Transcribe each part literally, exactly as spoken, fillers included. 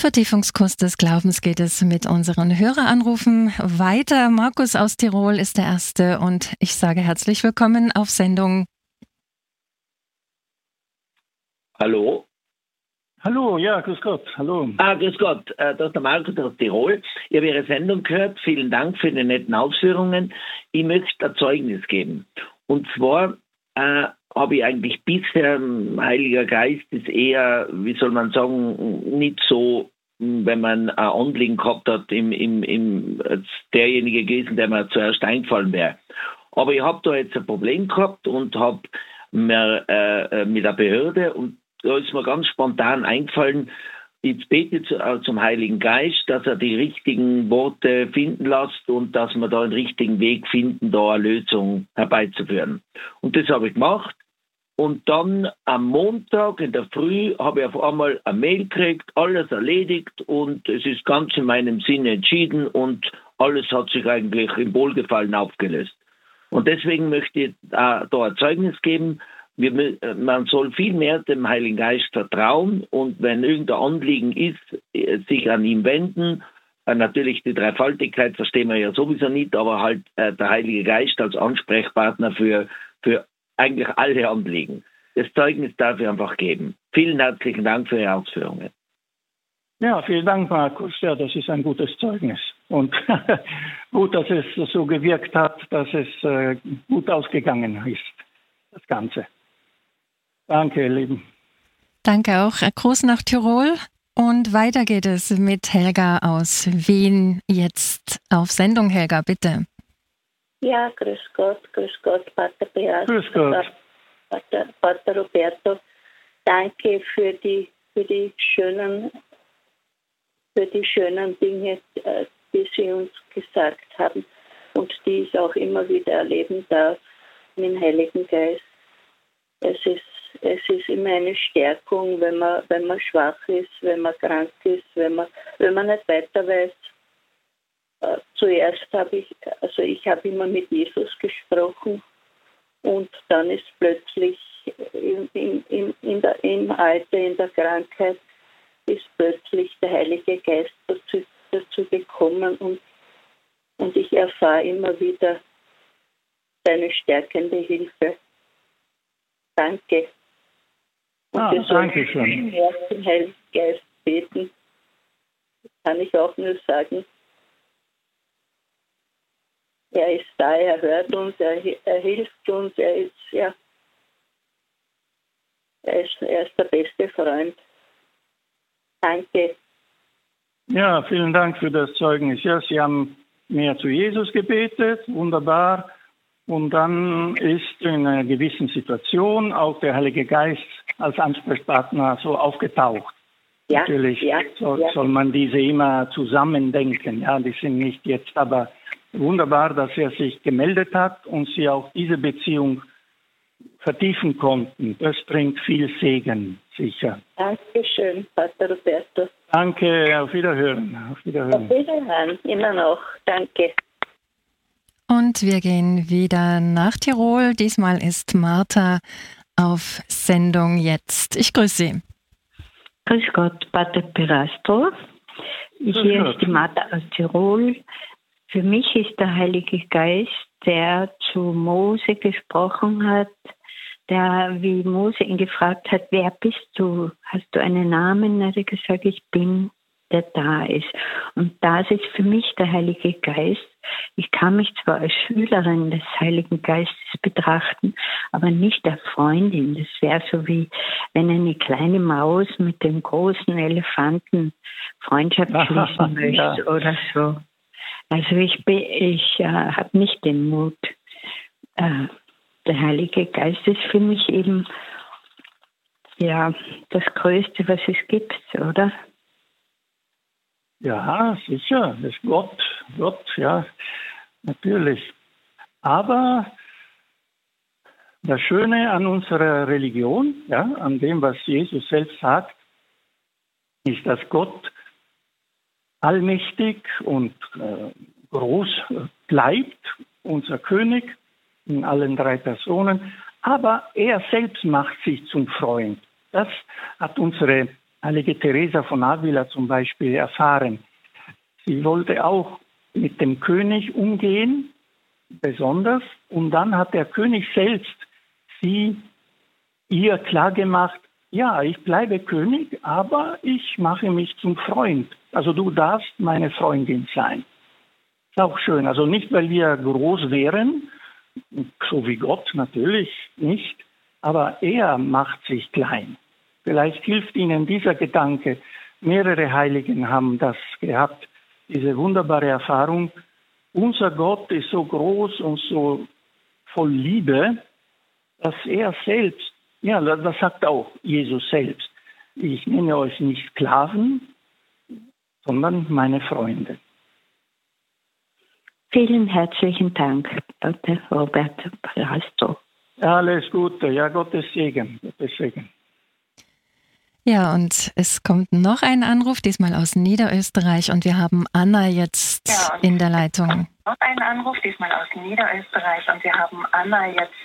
Vertiefungskurs des Glaubens geht es mit unseren Höreranrufen weiter. Markus aus Tirol ist der Erste und ich sage herzlich willkommen auf Sendung. Hallo? Hallo, ja, grüß Gott, hallo. Ah, grüß Gott, äh, das ist der Markus aus Tirol. Ich habe Ihre Sendung gehört, vielen Dank für die netten Ausführungen. Ich möchte ein Zeugnis geben. Und zwar äh, habe ich eigentlich bisher, Heiliger Geist ist eher, wie soll man sagen, nicht so, wenn man ein Anliegen gehabt hat, im, im, im, derjenige gewesen, der mir zuerst eingefallen wäre. Aber ich habe da jetzt ein Problem gehabt und habe mir äh, mit der Behörde, und da ist mir ganz spontan eingefallen, ich bete zu, äh, zum Heiligen Geist, dass er die richtigen Worte finden lässt und dass wir da einen richtigen Weg finden, da eine Lösung herbeizuführen. Und das habe ich gemacht. Und dann am Montag in der Früh habe ich auf einmal eine Mail gekriegt, alles erledigt und es ist ganz in meinem Sinne entschieden und alles hat sich eigentlich im Wohlgefallen aufgelöst. Und deswegen möchte ich da, da ein Zeugnis geben. Wir, man soll viel mehr dem Heiligen Geist vertrauen und wenn irgendein Anliegen ist, sich an ihn wenden. Natürlich die Dreifaltigkeit verstehen wir ja sowieso nicht, aber halt äh, der Heilige Geist als Ansprechpartner für, für eigentlich alle Anliegen. Das Zeugnis darf ich einfach geben. Vielen herzlichen Dank für Ihre Ausführungen. Ja, vielen Dank, Markus. Ja, das ist ein gutes Zeugnis. Und gut, dass es so gewirkt hat, dass es äh, gut ausgegangen ist, das Ganze. Danke, ihr Lieben. Danke auch. Gruß nach Tirol. Und weiter geht es mit Helga aus Wien jetzt auf Sendung. Helga, bitte. Ja, grüß Gott, grüß Gott, Pater Beat. Grüß Gott. Pater, Pater Roberto. Danke für die, für die schönen, für die schönen Dinge, die Sie uns gesagt haben und die ich auch immer wieder erleben darf mit dem Heiligen Geist. Es ist, es ist immer eine Stärkung, wenn man, wenn man schwach ist, wenn man krank ist, wenn man, wenn man nicht weiter weiß. Uh, zuerst habe ich, also ich habe immer mit Jesus gesprochen und dann ist plötzlich im, im, im, in der, im Alter, in der Krankheit, ist plötzlich der Heilige Geist dazu, dazu gekommen und, und ich erfahre immer wieder seine stärkende Hilfe. Danke. Und ah, wir danke schön. Den Heiligen Geist beten. Das kann ich auch nur sagen. Er ist da, er hört uns, er, er hilft uns, er ist, ja, er ist, er ist der beste Freund. Danke. Ja, vielen Dank für das Zeugnis. Ja, Sie haben mehr zu Jesus gebetet, wunderbar. Und dann ist in einer gewissen Situation auch der Heilige Geist als Ansprechpartner so aufgetaucht. Ja, Natürlich ja, soll, ja. soll man diese immer zusammendenken. Ja, die sind nicht jetzt, aber wunderbar, dass er sich gemeldet hat und Sie auch diese Beziehung vertiefen konnten. Das bringt viel Segen, sicher. Dankeschön, Pater Roberto. Danke, auf Wiederhören. Auf Wiederhören. Auf Wiederhören, immer noch. Danke. Und wir gehen wieder nach Tirol. Diesmal ist Martha auf Sendung jetzt. Ich grüße Sie. Grüß Gott, Pater Pirastro. Hier ist die Martha aus Tirol. Für mich ist der Heilige Geist, der zu Mose gesprochen hat, der, wie Mose ihn gefragt hat, wer bist du? Hast du einen Namen? Er hat gesagt, ich bin, der da ist. Und das ist für mich der Heilige Geist. Ich kann mich zwar als Schülerin des Heiligen Geistes betrachten, aber nicht als Freundin. Das wäre so wie, wenn eine kleine Maus mit dem großen Elefanten Freundschaft schließen möchte ja. oder so. Also ich, bin, ich äh, habe nicht den Mut. Äh, der Heilige Geist ist für mich eben ja das Größte, was es gibt, oder? Ja, sicher, das ist Gott, Gott, ja, natürlich. Aber das Schöne an unserer Religion, ja, an dem, was Jesus selbst sagt, ist, dass Gott allmächtig und äh, groß bleibt, unser König in allen drei Personen, aber er selbst macht sich zum Freund. Das hat unsere heilige Teresa von Avila zum Beispiel erfahren. Sie wollte auch mit dem König umgehen, besonders, und dann hat der König selbst sie ihr klargemacht, ja, ich bleibe König, aber ich mache mich zum Freund. Also du darfst meine Freundin sein. Ist auch schön. Also nicht, weil wir groß wären, so wie Gott natürlich nicht, aber er macht sich klein. Vielleicht hilft Ihnen dieser Gedanke. Mehrere Heiligen haben das gehabt, diese wunderbare Erfahrung. Unser Gott ist so groß und so voll Liebe, dass er selbst, ja, das sagt auch Jesus selbst, ich nenne euch nicht Sklaven, sondern meine Freunde. Vielen herzlichen Dank, Pater Roberto Pilastro. Alles Gute, ja, Gottes Segen, Gottes Segen. Ja, und es kommt noch ein Anruf, diesmal aus Niederösterreich, und wir haben Anna jetzt ja, in der Leitung. Noch ein Anruf, diesmal aus Niederösterreich, und wir haben Anna jetzt.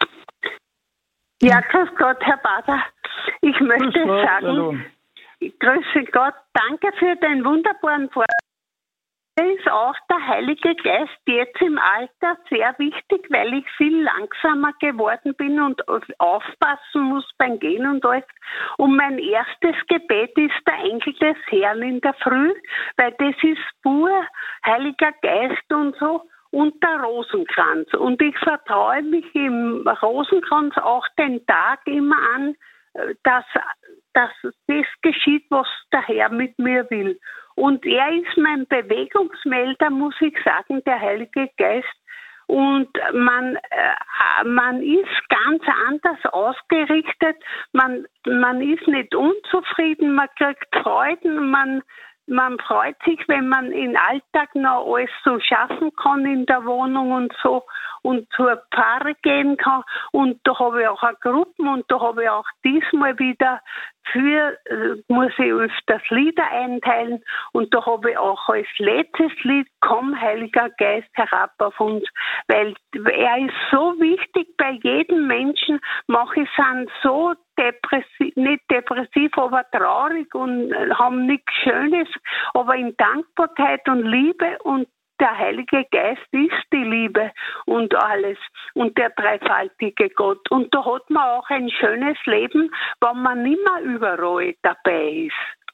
Ja, grüß Gott, Herr Pater. Ich möchte grüß Gott, sagen, hallo. Grüße Gott, danke für den wunderbaren Vortrag. Ist auch der Heilige Geist jetzt im Alter sehr wichtig, weil ich viel langsamer geworden bin und aufpassen muss beim Gehen und alles. Und mein erstes Gebet ist der Engel des Herrn in der Früh, weil das ist pur Heiliger Geist und so, und der Rosenkranz. Und ich vertraue mich im Rosenkranz auch den Tag immer an, dass, dass das geschieht, was der Herr mit mir will. Und er ist mein Bewegungsmelder, muss ich sagen, der Heilige Geist. Und man, äh, man ist ganz anders ausgerichtet. Man, man ist nicht unzufrieden, man kriegt Freuden, man, man freut sich, wenn man im Alltag noch alles so schaffen kann in der Wohnung und so und zur Pfarre gehen kann. Und da habe ich auch eine Gruppe, und da habe ich auch diesmal wieder für, äh, muss ich öfters Lieder einteilen, und da habe ich auch als letztes Lied Komm, Heiliger Geist, herab auf uns, weil er ist so wichtig bei jedem Menschen. Manche sind so depressiv, nicht depressiv, aber traurig und haben nichts Schönes, aber in Dankbarkeit und Liebe, und der Heilige Geist ist die Liebe und alles und der dreifaltige Gott. Und da hat man auch ein schönes Leben, wenn man nicht mehr überall dabei ist.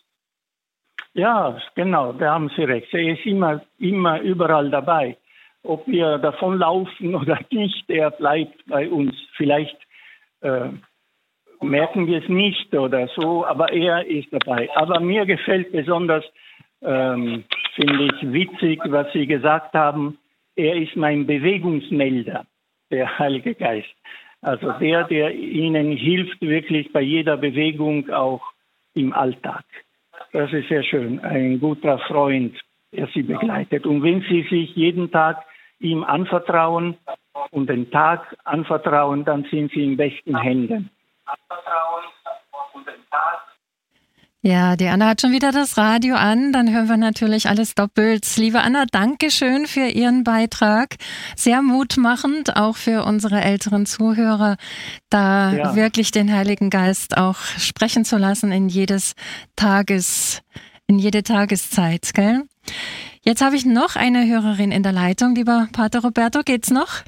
Ja, genau, da haben Sie recht. Er ist immer, immer überall dabei. Ob wir davonlaufen oder nicht, er bleibt bei uns. Vielleicht äh, merken wir es nicht oder so, aber er ist dabei. Aber mir gefällt besonders, ähm, finde ich witzig, was Sie gesagt haben. Er ist mein Bewegungsmelder, der Heilige Geist. Also der, der Ihnen hilft wirklich bei jeder Bewegung, auch im Alltag. Das ist sehr schön. Ein guter Freund, der Sie begleitet. Und wenn Sie sich jeden Tag ihm anvertrauen und den Tag anvertrauen, dann sind Sie in besten Händen. Anvertrauen und den Tag. Ja, die Anna hat schon wieder das Radio an, dann hören wir natürlich alles doppelt. Liebe Anna, danke schön für Ihren Beitrag. Sehr mutmachend, auch für unsere älteren Zuhörer, da ja. wirklich den Heiligen Geist auch sprechen zu lassen in jedes Tages, in jede Tageszeit, gell? Jetzt habe ich noch eine Hörerin in der Leitung. Lieber Pater Roberto, geht's noch?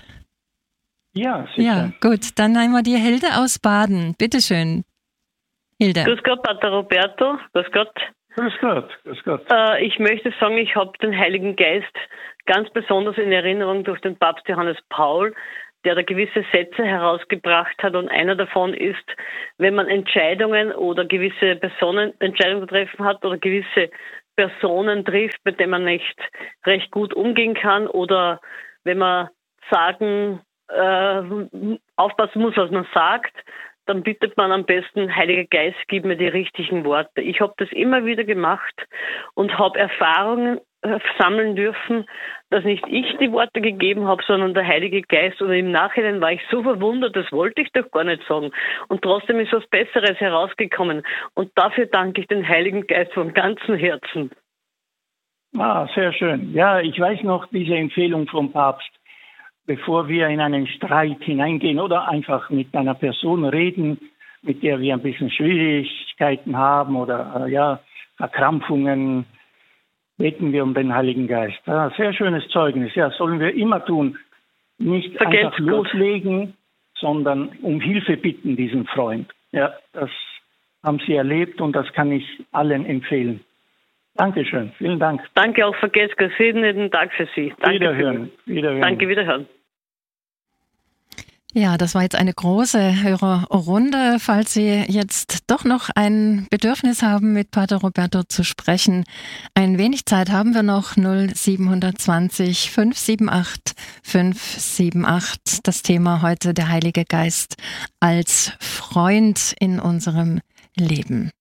Ja, sicher. Ja, gut, dann nehmen wir die Hilde aus Baden. Bitteschön. Hilde. Grüß Gott, Pater Roberto. Grüß Gott. Grüß Gott, grüß Gott. Äh, ich möchte sagen, ich habe den Heiligen Geist ganz besonders in Erinnerung durch den Papst Johannes Paul, der da gewisse Sätze herausgebracht hat. Und einer davon ist, wenn man Entscheidungen oder gewisse Personen Entscheidungen treffen hat oder gewisse Personen trifft, mit denen man nicht recht gut umgehen kann, oder wenn man sagen, äh, aufpassen muss, was man sagt, dann bittet man am besten, Heiliger Geist, gib mir die richtigen Worte. Ich habe das immer wieder gemacht und habe Erfahrungen sammeln dürfen, dass nicht ich die Worte gegeben habe, sondern der Heilige Geist. Und im Nachhinein war ich so verwundert, das wollte ich doch gar nicht sagen. Und trotzdem ist was Besseres herausgekommen. Und dafür danke ich den Heiligen Geist von ganzem Herzen. Ah, sehr schön. Ja, ich weiß noch diese Empfehlung vom Papst. Bevor wir in einen Streit hineingehen oder einfach mit einer Person reden, mit der wir ein bisschen Schwierigkeiten haben oder äh, ja, Verkrampfungen, beten wir um den Heiligen Geist. Ja, sehr schönes Zeugnis. Ja, sollen wir immer tun. Nicht Vergelt's einfach loslegen, Gott. sondern um Hilfe bitten, diesen Freund. Ja, das haben Sie erlebt und das kann ich allen empfehlen. Dankeschön, vielen Dank. Danke auch für Gott, gesegneten Tag für Sie. Danke Wiederhören. Für, Wiederhören. Danke, Wiederhören. Ja, das war jetzt eine große Hörerrunde. Falls Sie jetzt doch noch ein Bedürfnis haben, mit Pater Roberto zu sprechen, ein wenig Zeit haben wir noch. null sieben zwei null fünf sieben acht fünf sieben acht. Das Thema heute: der Heilige Geist als Freund in unserem Leben.